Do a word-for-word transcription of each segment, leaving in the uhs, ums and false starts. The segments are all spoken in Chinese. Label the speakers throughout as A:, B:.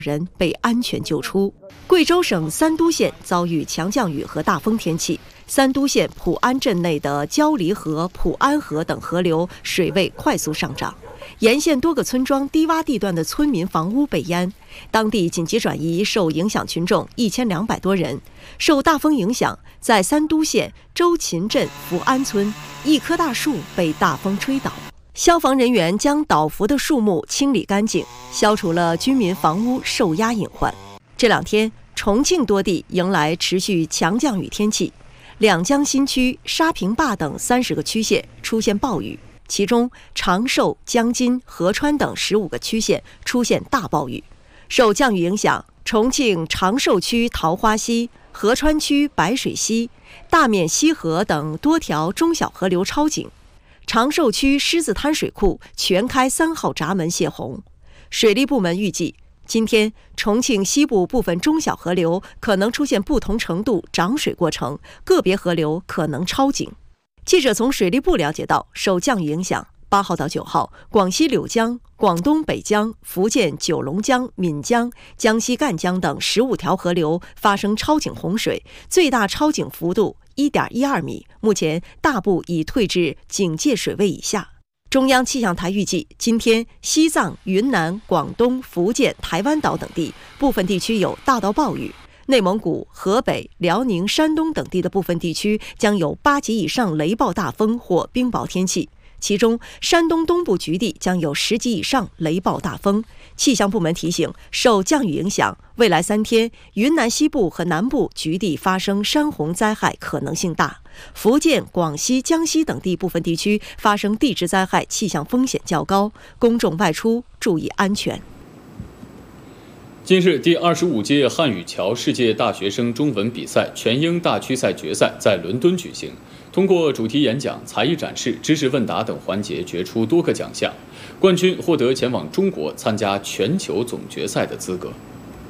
A: 人被安全救出。贵州省三都县遭遇强降雨和大风天气，三都县普安镇内的焦黎河、普安河等河流水位快速上涨，沿线多个村庄低洼地段的村民房屋被淹，当地紧急转移受影响群众一千两百多人。受大风影响，在三都县周秦镇福安村，一棵大树被大风吹倒。消防人员将倒伏的树木清理干净，消除了居民房屋受压隐患。这两天，重庆多地迎来持续强降雨天气，两江新区、沙坪坝等三十个区县出现暴雨，其中长寿、江津、合川等十五个区县出现大暴雨。受降雨影响，重庆长寿区桃花溪、合川区白水溪、大面溪河等多条中小河流超警。长寿区狮子滩水库全开三号闸门泄洪。水利部门预计，今天重庆西部部分中小河流可能出现不同程度涨水过程，个别河流可能超警。记者从水利部了解到，受降雨影响，八号到九号，广西柳江、广东北江、福建九龙江、闽江、江西赣江等十五条河流发生超警洪水，最大超警幅度一点一二米，目前大部已退至警戒水位以下。中央气象台预计，今天西藏、云南、广东、福建、台湾岛等地部分地区有大到暴雨，内蒙古、河北、辽宁、山东等地的部分地区将有八级以上雷暴大风或冰雹天气。其中，山东东部局地将有十级以上雷暴大风。气象部门提醒，受降雨影响，未来三天，云南西部和南部局地发生山洪灾害可能性大；福建、广西、江西等地部分地区发生地质灾害气象风险较高，公众外出注意安全。
B: 近日，第二十五届汉语桥世界大学生中文比赛全英大区赛决赛在伦敦举行。通过主题演讲、才艺展示、知识问答等环节决出多个奖项，冠军获得前往中国参加全球总决赛的资格。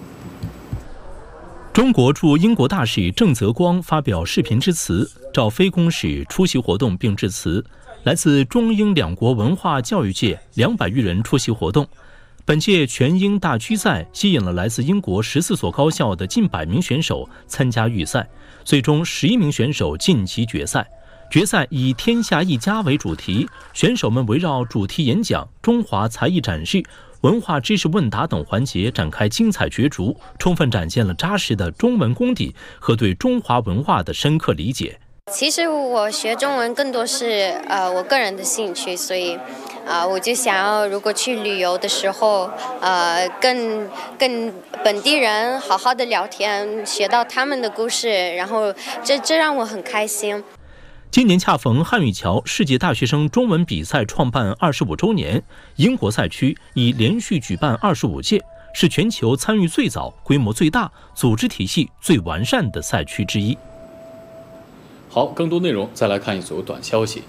C: 中国驻英国大使郑泽光发表视频致辞，赵飞公使出席活动并致辞。来自中英两国文化教育界两百余人出席活动。本届全英大区赛吸引了来自英国十四所高校的近百名选手参加预赛，最终十一名选手晋级决赛。决赛以天下一家为主题，选手们围绕主题演讲、中华才艺展示、文化知识问答等环节展开精彩角逐，充分展现了扎实的中文功底和对中华文化的深刻理解。
D: 其实我学中文更多是呃我个人的兴趣，所以啊、呃、我就想要如果去旅游的时候，呃跟跟本地人好好的聊天，学到他们的故事，然后这这让我很开心。
C: 今年恰逢汉语桥世界大学生中文比赛创办二十五周年，英国赛区已连续举办二十五届，是全球参与最早、规模最大、组织体系最完善的赛区之一。
B: 好，更多内容再来看一组短消息。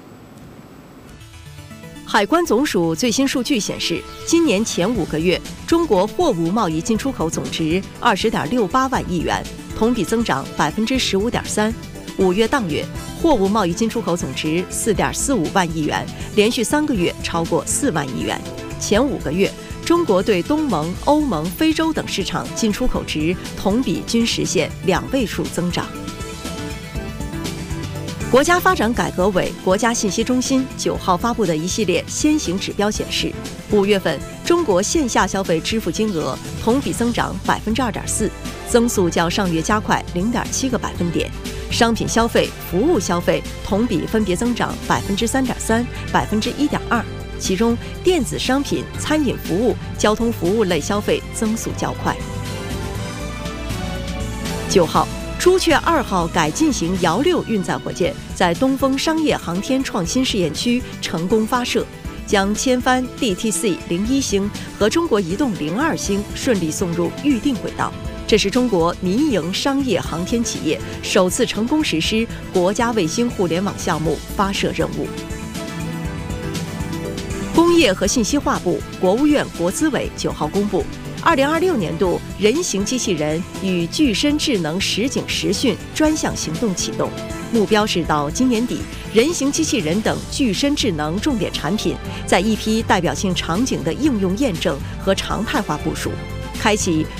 A: 海关总署最新数据显示，今年前五个月，中国货物贸易进出口总值二十点六八万亿元，同比增长百分之十五点三。五月当月，货物贸易进出口总值四点四五万亿元，连续三个月超过四万亿元。前五个月，中国对东盟、欧盟、非洲等市场进出口值同比均实现两位数增长。国家发展改革委、国家信息中心九号发布的一系列先行指标显示，五月份中国线下消费支付金额同比增长百分之二点四，增速较上月加快零点七个百分点。商品消费、服务消费同比分别增长百分之三点三、百分之一点二，其中电子商品、餐饮服务、交通服务类消费增速较快。九号。朱雀二号改进型遥六运载火箭在东风商业航天创新试验区成功发射，将千帆 D T C 零一星和中国移动零二星顺利送入预定轨道。这是中国民营商业航天企业首次成功实施国家卫星互联网项目发射任务。工业和信息化部、国务院国资委九号公布，二零二六年度人形机器人与具身智能实景实训专项行动启动，目标是到今年底，人形机器人等具身智能重点产品在一批代表性场景的应用验证和常态化部署，开启